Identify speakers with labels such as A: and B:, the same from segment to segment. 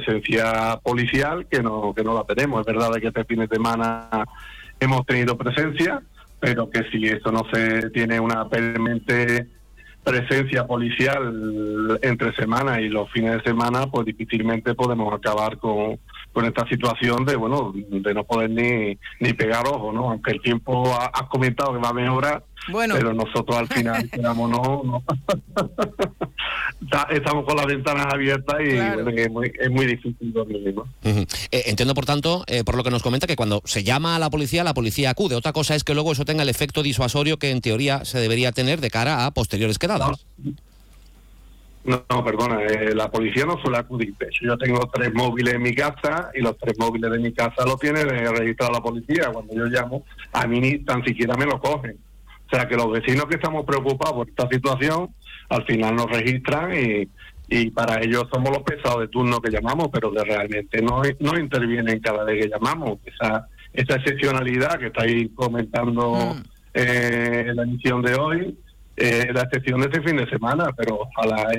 A: presencia policial que no la tenemos. Es verdad que este fin de semana hemos tenido presencia, pero que si eso no se tiene una permanente presencia policial entre semana y los fines de semana, pues difícilmente podemos acabar con esta situación de no poder ni pegar ojo, ¿no? Aunque el tiempo has comentado que va a mejorar, pero nosotros al final quedamos no. Estamos con las ventanas abiertas y claro, es muy difícil dormir, ¿no?
B: Entiendo, por tanto, por lo que nos comenta, que cuando se llama a la policía acude. Otra cosa es que luego eso tenga el efecto disuasorio que en teoría se debería tener de cara a posteriores quedadas.
A: No, perdona, la policía no suele acudir. Yo tengo 3 móviles en mi casa y los 3 móviles de mi casa lo tiene registrado la policía. Cuando yo llamo, a mí ni tan siquiera me lo cogen. O sea, que los vecinos que estamos preocupados por esta situación, al final nos registran y para ellos somos los pesados de turno que llamamos, pero que realmente no intervienen cada vez que llamamos. Esa excepcionalidad que estáis comentando en la emisión de hoy, la excepción de este fin de semana, pero ojalá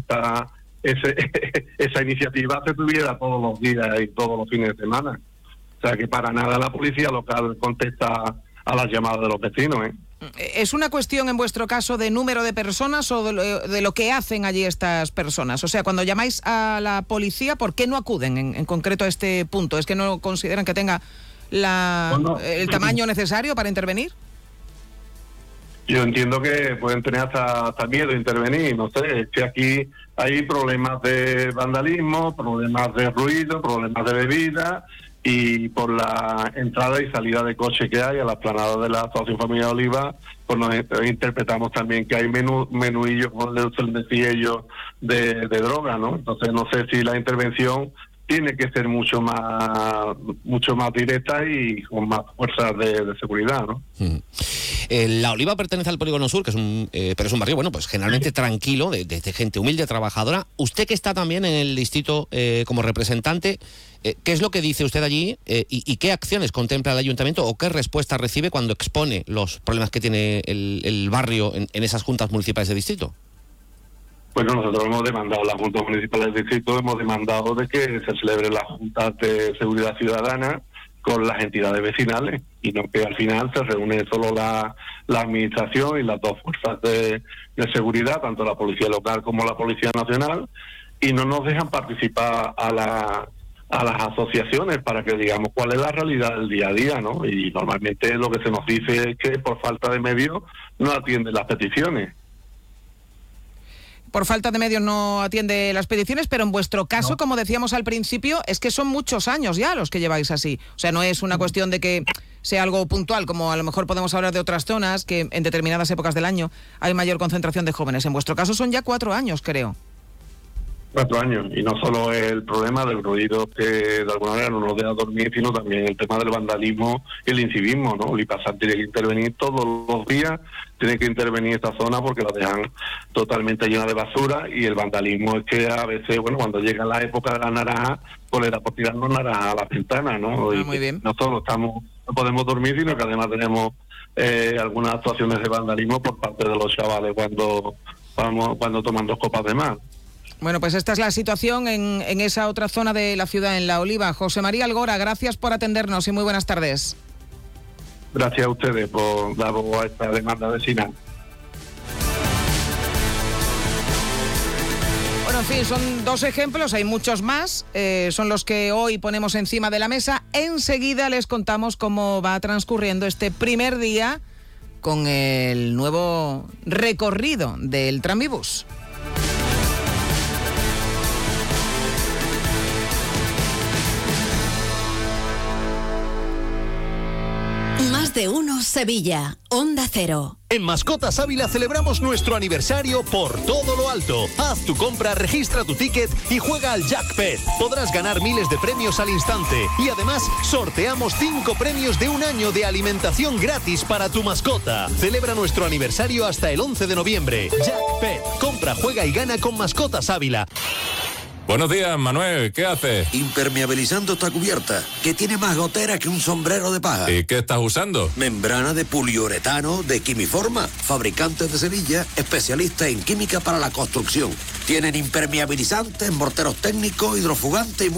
A: esa iniciativa se tuviera todos los días y todos los fines de semana. O sea, que para nada la policía local contesta a las llamadas de los vecinos,
C: ¿Es una cuestión en vuestro caso de número de personas o de lo que hacen allí estas personas? O sea, cuando llamáis a la policía, ¿por qué no acuden en concreto a este punto? ¿Es que no consideran que tenga el tamaño necesario para intervenir?
A: Yo entiendo que pueden tener hasta miedo de intervenir, no sé, es que aquí hay problemas de vandalismo, problemas de ruido, problemas de bebida, y por la entrada y salida de coche que hay a la explanada de la Asociación Familiar Oliva, pues nos interpretamos también que hay menuillos, como les decía ellos, de droga, ¿no? Entonces no sé si la intervención tiene que ser mucho más directa y con más fuerzas de seguridad, ¿no?
B: La Oliva pertenece al Polígono Sur, que pero es un barrio, generalmente tranquilo, de gente humilde, trabajadora. Usted, que está también en el distrito como representante, ¿qué es lo que dice usted allí y qué acciones contempla el ayuntamiento o qué respuesta recibe cuando expone los problemas que tiene el barrio en esas juntas municipales de distrito?
A: Bueno, nosotros hemos demandado, las juntas municipales del distrito, hemos demandado de que se celebren las juntas de seguridad ciudadana con las entidades vecinales y no que al final se reúne solo la administración y las dos fuerzas de seguridad, tanto la policía local como la policía nacional, y no nos dejan participar a las asociaciones para que digamos cuál es la realidad del día a día, ¿no? Y normalmente lo que se nos dice es que por falta de medios no atienden las peticiones.
C: Por falta de medios no atiende las peticiones, pero en vuestro caso, como decíamos al principio, es que son muchos años ya los que lleváis así. O sea, no es una cuestión de que sea algo puntual, como a lo mejor podemos hablar de otras zonas que en determinadas épocas del año hay mayor concentración de jóvenes. En vuestro caso son ya 4 años, creo.
A: 4 años, y no solo el problema del ruido que de alguna manera no nos deja dormir, sino también el tema del vandalismo y el incivismo, ¿no? Lipasar tiene que intervenir todos los días, tiene que intervenir esta zona porque la dejan totalmente llena de basura, y el vandalismo es que a veces, cuando llega la época de la naranja, pues le da por tirarnos naranja a la ventana, ¿no? Y
C: muy bien.
A: No solo no podemos dormir, sino que además tenemos algunas actuaciones de vandalismo por parte de los chavales cuando toman 2 copas de más.
C: Bueno, pues esta es la situación en esa otra zona de la ciudad, en La Oliva. José María Algora, gracias por atendernos y muy buenas tardes.
A: Gracias a ustedes por dar voz a esta demanda vecinal.
C: Bueno, en fin, son 2 ejemplos, hay muchos más, son los que hoy ponemos encima de la mesa. Enseguida les contamos cómo va transcurriendo este primer día con el nuevo recorrido del Tranvibús.
D: Más de uno Sevilla, Onda Cero.
E: En Mascotas Ávila celebramos nuestro aniversario por todo lo alto. Haz tu compra, registra tu ticket y juega al Jackpet. Podrás ganar miles de premios al instante. Y además, sorteamos 5 premios de 1 año de alimentación gratis para tu mascota. Celebra nuestro aniversario hasta el 11 de noviembre. Jackpet. Compra, juega y gana con Mascotas Ávila.
F: Buenos días, Manuel. ¿Qué haces?
G: Impermeabilizando esta cubierta, que tiene más gotera que un sombrero de paja.
F: ¿Y qué estás usando?
G: Membrana de poliuretano de Quimiforma, fabricantes de Sevilla, especialistas en química para la construcción. Tienen impermeabilizantes, morteros técnicos, hidrofugantes y